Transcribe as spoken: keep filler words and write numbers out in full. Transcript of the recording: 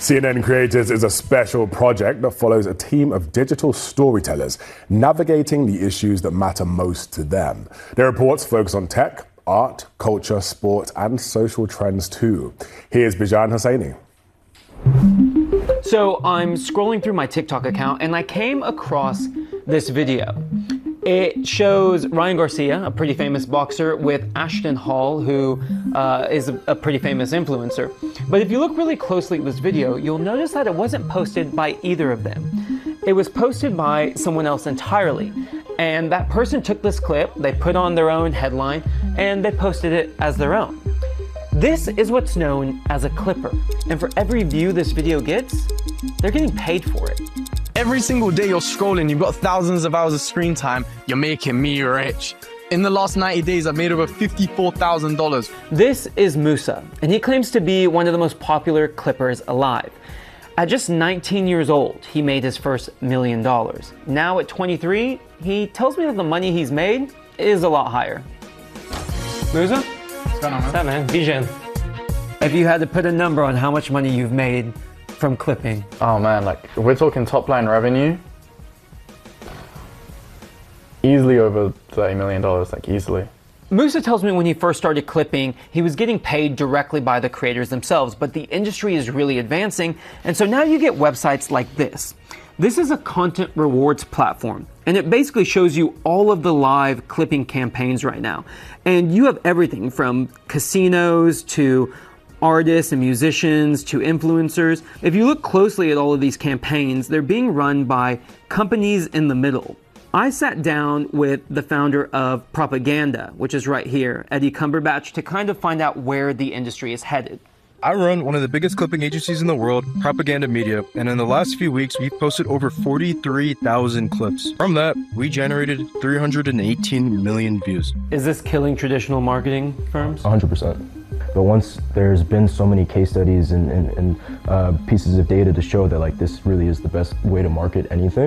C N N Creators is a special project that follows a team of digital storytellers navigating the issues that matter most to them. Their reports focus on tech, art, culture, sport, and social trends too. Here's Bijan Hosseini. So I'm scrolling through my TikTok account and I came across this video. It shows Ryan Garcia, a pretty famous boxer, with Ashton Hall, who uh, is a, a pretty famous influencer. But if you look really closely at this video, you'll notice that it wasn't posted by either of them. It was posted by someone else entirely. And that person took this clip, they put on their own headline, and they posted it as their own. This is what's known as a clipper. And for every view this video gets, they're getting paid for it. Every single day you're scrolling, you've got thousands of hours of screen time, you're making me rich. In the last ninety days, I've made over fifty-four thousand dollars. This is Musa, and he claims to be one of the most popular clippers alive. At just nineteen years old, he made his first million dollars. Now at twenty-three, he tells me that the money he's made is a lot higher. Musa? What's going on, man? What's up, man? Bijan. If you had to put a number on how much money you've made from clipping. Oh man, like if we're talking top line revenue, easily over thirty million dollars, like easily. Musa tells me when he first started clipping, he was getting paid directly by the creators themselves, but the industry is really advancing, and so now you get websites like this. This is a content rewards platform, and it basically shows you all of the live clipping campaigns right now. And you have everything from casinos to artists and musicians to influencers. If you look closely at all of these campaigns, they're being run by companies in the middle. I sat down with the founder of Propaganda, which is right here, Eddie Cumberbatch, to kind of find out where the industry is headed. I run one of the biggest clipping agencies in the world, Propaganda Media, and in the last few weeks, we've posted over forty-three thousand clips. From that, we generated three hundred eighteen million views. Is this killing traditional marketing firms? one hundred percent. But once there's been so many case studies and, and, and uh, pieces of data to show that like this really is the best way to market anything,